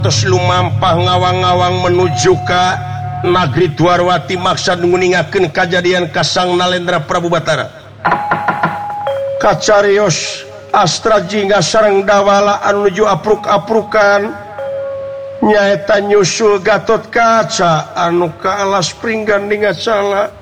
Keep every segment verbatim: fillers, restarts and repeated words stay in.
terus lumampah ngawang-ngawang menuju ka Nagri Dwarwati maksud nguningakeun kajadian Kasang Nalendra Prabu Batara. Kacarios Astra jingga sareng dawala anu nuju apruk-aprukan nyaeta nyusul Gatot Kaca anu ka alas pringgan ningasala.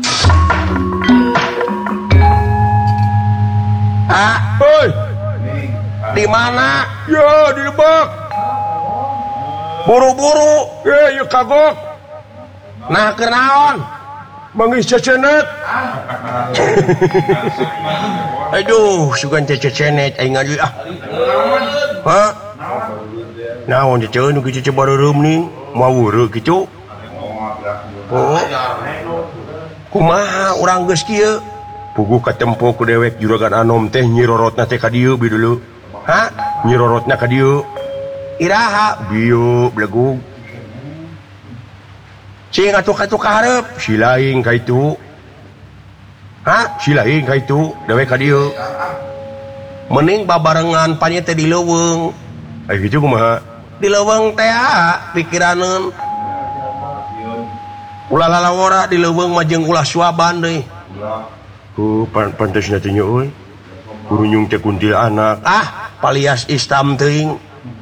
Ah, oi. Di mana? Yo, di Lebak. Buru-buru, eh, yuk kagok. Nah, kenaon? Mangis cecenet. Aduh, sugan cecenet aing ngadi ah. Hah? Naon cece nu kitu bareureum nih, mau weureu kitu. Oh. Kumaha urang geus kieu? Puguh katempo ku dewek juragan Anom teh nyirorotna teh ka dieu bi dulu. Hah? Nyirorotna ka dieu. Iraha bieu blegug. Cing atuh katu ka hareup, si laing ka itu. Hah? Si laing ka itu, dewek ka dieu. Mending babarengan panye teh di leuweung. Aya kitu kumaha? Di leuweung teh pikiraneun. Ulah lalawara di leuweung mah jeung ulah suaban deui. Oh, pantasna teh nya euy. Kurunyung teh kuntilanak. Ah, palias Islam teuing.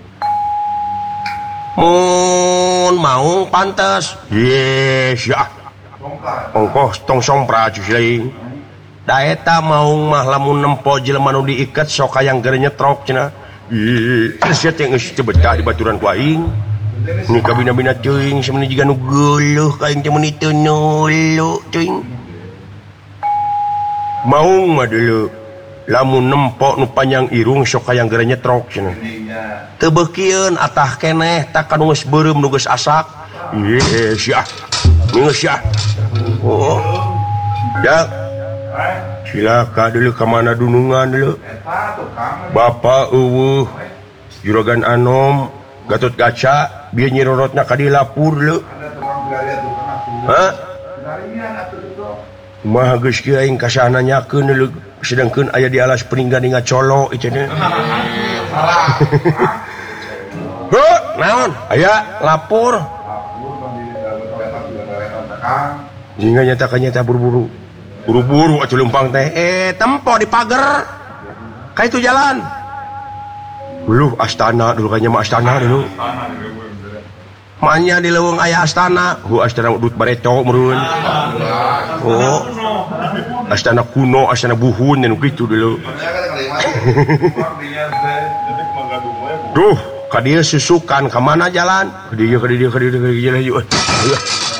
Mun mau pantes. Yes, ya. Ongkos tong sompra cuy. Da eta maung mah lamun nempo jelema nu diiket sok hayang geur nyetrok cenah. Ih, sia teh geus teu betah di baturan ku aing. Ni kabina-bina teuing samana jiga nu geuleuh ka aing teh meuni teu nulu teuing. Maung mah dulu lamun nempok nu panjang irung sok hayang geur nyetrok cenah. Teu beukieun atah keneh tak anu geus beureum nu geus asak. Ieu sia. Geus sia. Oh. Ya. Silaka dulu ka mana dunungan dulu. Bapa eueuh Juragan Anom Gatot Kaca bieu nyirorotna ka di lapur dulu. Hah? Kumaha geus kieu aing kasana nyakeun deuleu sedangkeun aya di alas peninggan ninga colo itu teh. Heuh, naon? Aya lapor. Jingga nyata ka nyata buru-buru. Buru-buru atuh leumpang teh. Eh, tempo di pager. Ka itu jalan. Dulu astana dulu kayaknya mah astana dulu. Manya di leuweung aya astana. Hu astana Dut Bareto meureun. Oh. Astana kuno, astana buhun anu kitu dulu. Duh, ka dieu susukan ka mana jalan? Ka dieu ka dieu ka dieu ka dieu.